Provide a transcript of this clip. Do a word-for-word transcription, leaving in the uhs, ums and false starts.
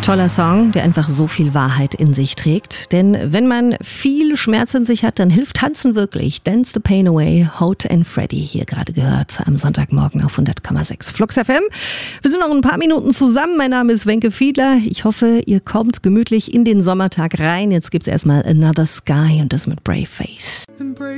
Toller Song, der einfach so viel Wahrheit in sich trägt. Denn wenn man viel Schmerz in sich hat, dann hilft Tanzen wirklich. Dance the Pain Away, Hoat and Freddy, hier gerade gehört am Sonntagmorgen auf hundert Komma sechs Flux F M. Wir sind noch ein paar Minuten zusammen. Mein Name ist Wenke Fiedler. Ich hoffe, ihr kommt gemütlich in den Sommertag rein. Jetzt gibt's erstmal Another Sky und das mit Brave Face.